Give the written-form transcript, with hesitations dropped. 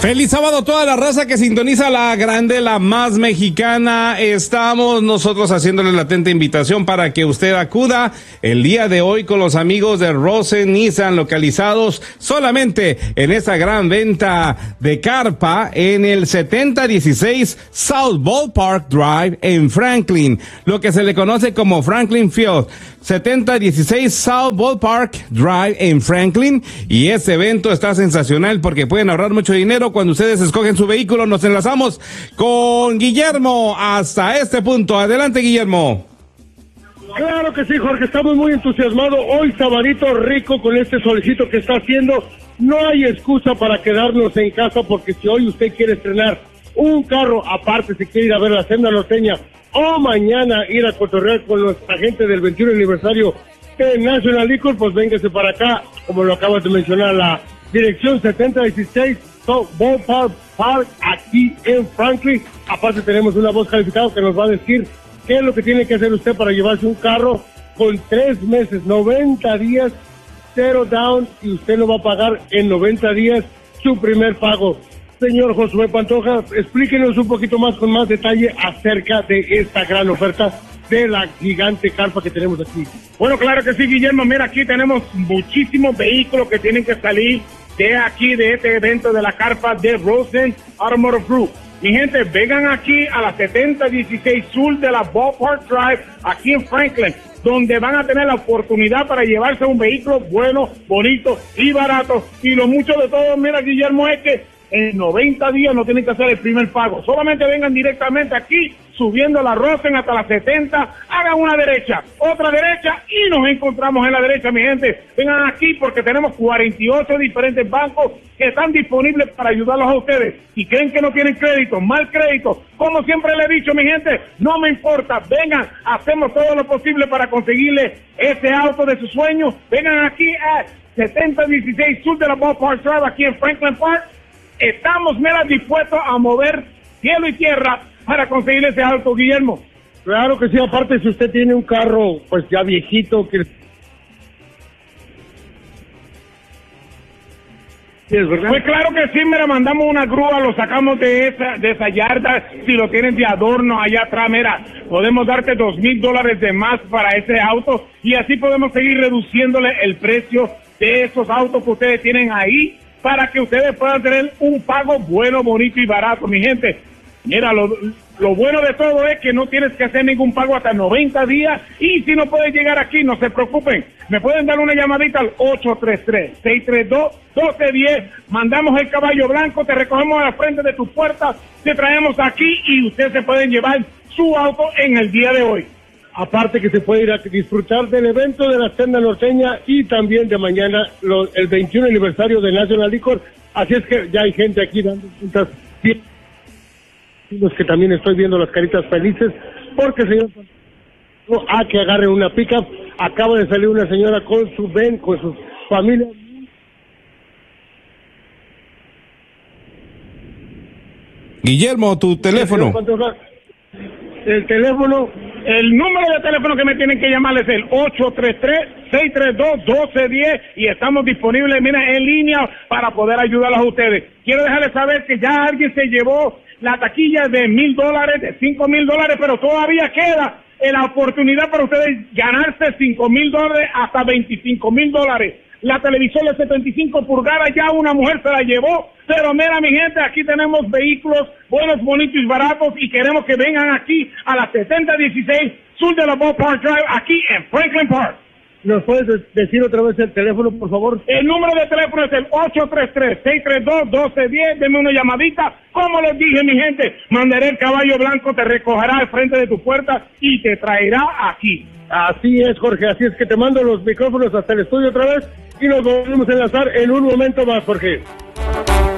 Feliz sábado a toda la raza que sintoniza la grande, la más mexicana. Estamos nosotros haciéndole la atenta invitación para que usted acuda el día de hoy con los amigos de Rosen Nissan, localizados solamente en esta gran venta de carpa en el 7016 South Ballpark Drive en Franklin, lo que se le conoce como Franklin Field. 7016 South Ballpark Drive en Franklin, y este evento está sensacional porque pueden ahorrar mucho dinero cuando ustedes escogen su vehículo. Nos enlazamos con Guillermo hasta este punto. Adelante, Guillermo. Claro que sí, Jorge, estamos muy entusiasmados. Hoy sabadito rico con este solecito que está haciendo. No hay excusa para quedarnos en casa, porque si hoy usted quiere estrenar un carro, aparte si quiere ir a ver la senda norteña, o mañana ir a cotorrear con nuestra gente del 21 aniversario de National Liquor, pues véngase para acá, como lo acabas de mencionar, la dirección 7016 South Ballpark Park, aquí en Franklin. Aparte tenemos una voz calificada que nos va a decir qué es lo que tiene que hacer usted para llevarse un carro con 3 meses, 90 días, 0 down, y usted no va a pagar en 90 días su primer pago. Señor Josué Pantoja, explíquenos un poquito más, con más detalle, acerca de esta gran oferta de la gigante carpa que tenemos aquí. Bueno, claro que sí, Guillermo. Mira, aquí tenemos muchísimos vehículos que tienen que salir de aquí, de este evento de la carpa de Rosen Automotive Group. Mi gente, vengan aquí a la 7016 Sur de la Ballpark Drive, aquí en Franklin, donde van a tener la oportunidad para llevarse un vehículo bueno, bonito y barato. Y lo mucho de todo, mira, Guillermo, es que en 90 días no tienen que hacer el primer pago. Solamente vengan directamente aquí, subiendo la Rosen hasta la 70, hagan una derecha, otra derecha, y nos encontramos en la derecha, mi gente. Vengan aquí porque tenemos 48 diferentes bancos que están disponibles para ayudarlos a ustedes. Si creen que no tienen crédito, mal crédito, como siempre le he dicho, mi gente, no me importa, vengan, hacemos todo lo posible para conseguirle ese auto de sus sueños. Vengan aquí a 7016 Sur de la Ballpark Drive, aquí en Franklin Park. Estamos dispuestos a mover cielo y tierra para conseguir ese auto, Guillermo. Claro que sí, aparte si usted tiene un carro pues ya viejito que... Sí, es verdad. Pues claro que sí, mira, mandamos una grúa, lo sacamos de esa yarda. Si lo tienen de adorno allá atrás, mira, podemos darte $2,000 de más para ese auto, y así podemos seguir reduciéndole el precio de esos autos que ustedes tienen ahí, para que ustedes puedan tener un pago bueno, bonito y barato, mi gente. Mira, lo bueno de todo es que no tienes que hacer ningún pago hasta 90 días, y si no puedes llegar aquí, no se preocupen. Me pueden dar una llamadita al 833-632-1210. Mandamos el caballo blanco, te recogemos a la frente de tu puerta, te traemos aquí y ustedes se pueden llevar su auto en el día de hoy. Aparte que se puede ir a disfrutar del evento de la senda norteña y también de mañana el 21 aniversario de National Liquor. Así es que ya hay gente aquí dando puntas. Los que también estoy viendo las caritas felices, porque señor, que agarre una pickup. Acaba de salir una señora con su familia. Guillermo, tu teléfono. El teléfono. El número de teléfono que me tienen que llamar es el 833-632-1210, y estamos disponibles, mira, en línea para poder ayudarlos a ustedes. Quiero dejarles saber que ya alguien se llevó la taquilla de $1,000, de $5,000, pero todavía queda la oportunidad para ustedes ganarse $5,000 hasta $25,000. La televisora de 75 pulgadas ya una mujer se la llevó. Pero mira, mi gente, aquí tenemos vehículos buenos, bonitos y baratos, y queremos que vengan aquí a la 7016 Sur de la Ballpark Drive, aquí en Franklin Park. ¿Nos puedes decir otra vez el teléfono, por favor? El número de teléfono es el 833-632-1210. Deme una llamadita. Como les dije, mi gente, mandaré el caballo blanco, te recogerá al frente de tu puerta y te traerá aquí. Así es, Jorge, así es que te mando los micrófonos hasta el estudio otra vez y nos volvemos a enlazar en un momento más, Jorge.